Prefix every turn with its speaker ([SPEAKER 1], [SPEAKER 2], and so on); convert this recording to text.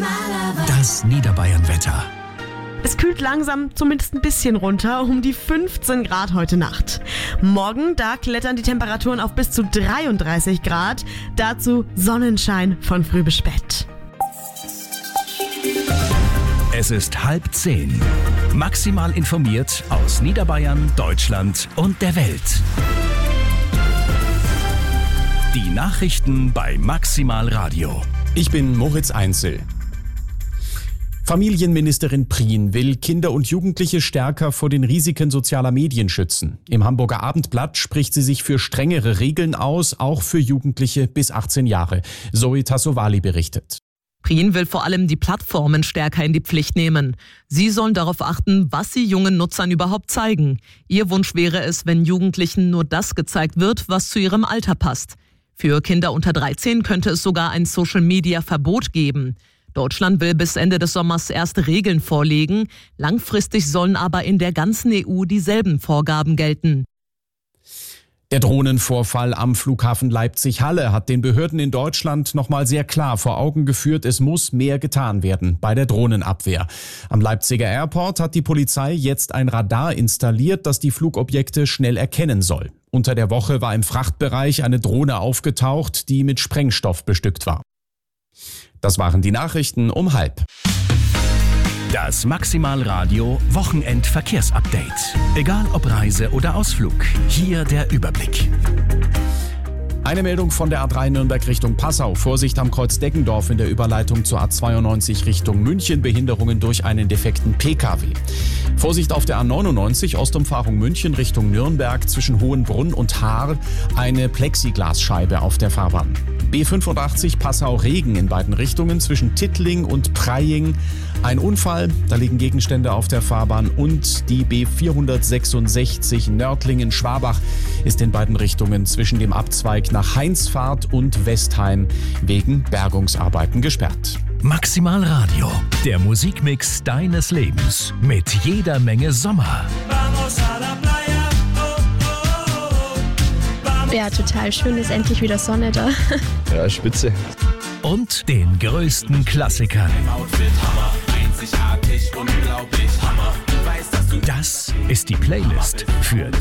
[SPEAKER 1] Das Niederbayern-Wetter.
[SPEAKER 2] Es kühlt langsam zumindest ein bisschen runter, um die 15 Grad heute Nacht. Morgen, da klettern die Temperaturen auf bis zu 33 Grad. Dazu Sonnenschein von früh bis spät.
[SPEAKER 1] Es ist 9:30. Maximal informiert aus Niederbayern, Deutschland und der Welt. Die Nachrichten bei Maximal Radio.
[SPEAKER 3] Ich bin Moritz Einzel. Familienministerin Prien will Kinder und Jugendliche stärker vor den Risiken sozialer Medien schützen. Im Hamburger Abendblatt spricht sie sich für strengere Regeln aus, auch für Jugendliche bis 18 Jahre. Zoe Tassovali berichtet.
[SPEAKER 4] Prien will vor allem die Plattformen stärker in die Pflicht nehmen. Sie sollen darauf achten, was sie jungen Nutzern überhaupt zeigen. Ihr Wunsch wäre es, wenn Jugendlichen nur das gezeigt wird, was zu ihrem Alter passt. Für Kinder unter 13 könnte es sogar ein Social-Media-Verbot geben. Deutschland will bis Ende des Sommers erste Regeln vorlegen. Langfristig sollen aber in der ganzen EU dieselben Vorgaben gelten.
[SPEAKER 3] Der Drohnenvorfall am Flughafen Leipzig-Halle hat den Behörden in Deutschland nochmal sehr klar vor Augen geführt, es muss mehr getan werden bei der Drohnenabwehr. Am Leipziger Airport hat die Polizei jetzt ein Radar installiert, das die Flugobjekte schnell erkennen soll. Unter der Woche war im Frachtbereich eine Drohne aufgetaucht, die mit Sprengstoff bestückt war. Das waren die Nachrichten um 12:30.
[SPEAKER 1] Das Maximal Radio Wochenend-Verkehrsupdate. Egal ob Reise oder Ausflug, hier der Überblick.
[SPEAKER 3] Eine Meldung von der A3 Nürnberg Richtung Passau. Vorsicht am Kreuz Deggendorf in der Überleitung zur A92 Richtung München. Behinderungen durch einen defekten Pkw. Vorsicht auf der A99 Ostumfahrung München Richtung Nürnberg zwischen Hohenbrunn und Haar. Eine Plexiglasscheibe auf der Fahrbahn. B85 Passau-Regen in beiden Richtungen zwischen Tittling und Preying. Ein Unfall, da liegen Gegenstände auf der Fahrbahn. Und die B466 Nördlingen-Schwabach ist in beiden Richtungen zwischen dem Abzweig nach Heinsfahrt und Westheim wegen Bergungsarbeiten gesperrt.
[SPEAKER 1] Maximal Radio, der Musikmix deines Lebens mit jeder Menge Sommer.
[SPEAKER 5] Ja, total schön, ist endlich wieder Sonne da.
[SPEAKER 6] Ja, spitze.
[SPEAKER 1] Und den größten Klassikern. Das ist die Playlist für